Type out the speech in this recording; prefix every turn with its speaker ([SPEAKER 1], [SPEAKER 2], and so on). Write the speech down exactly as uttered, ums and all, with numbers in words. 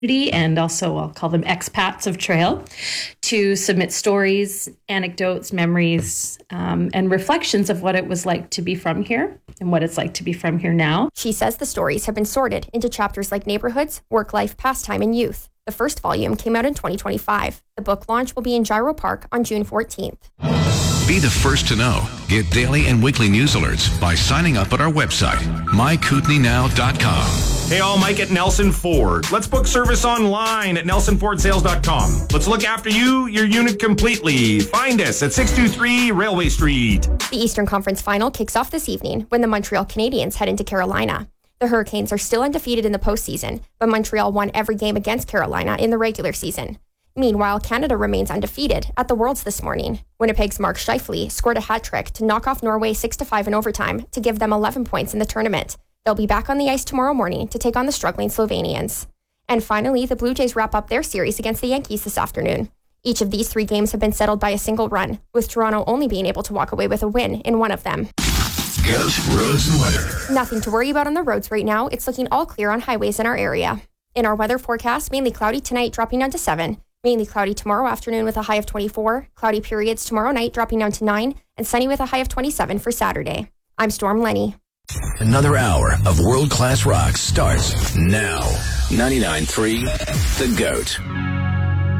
[SPEAKER 1] and also I'll call them expats of trail, to submit stories, anecdotes, memories, um, and reflections of what it was like to be from here and what it's like to be from here now.
[SPEAKER 2] She says the stories have been sorted into chapters like neighborhoods, work life, pastime, and youth. The first volume came out in twenty twenty-five. The book launch will be in Gyro Park on June fourteenth.
[SPEAKER 3] Be the first to know. Get daily and weekly news alerts by signing up at our website, my kootenai now dot com.
[SPEAKER 4] Hey all, Mike at Nelson Ford. Let's book service online at nelson ford sales dot com. Let's look after you, your unit completely. Find us at six two three Railway Street.
[SPEAKER 2] The Eastern Conference Final kicks off this evening when the Montreal Canadiens head into Carolina. The Hurricanes are still undefeated in the postseason, but Montreal won every game against Carolina in the regular season. Meanwhile, Canada remains undefeated at the Worlds this morning. Winnipeg's Mark Scheifele scored a hat trick to knock off Norway six to five in overtime to give them eleven points in the tournament. They'll be back on the ice tomorrow morning to take on the struggling Slovenians. And finally, the Blue Jays wrap up their series against the Yankees this afternoon. Each of these three games have been settled by a single run, with Toronto only being able to walk away with a win in one of them.
[SPEAKER 3] Goat roads and weather.
[SPEAKER 2] Nothing to worry about on the roads right now. It's looking all clear on highways in our area. In our weather forecast, mainly cloudy tonight, dropping down to seven. Mainly cloudy tomorrow afternoon with a high of twenty-four. Cloudy periods tomorrow night, dropping down to nine. And sunny with a high of twenty-seven for Saturday. I'm Storm Lenny.
[SPEAKER 3] Another hour of world-class rock starts now. ninety-nine point three The Goat.